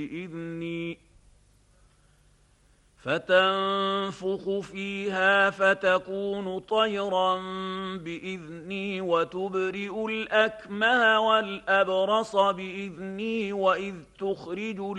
بإذني فتنفخ فيها فتكون طيرا بإذني وتبرئ الأكمه والأبرص بإذني وإذ تخرج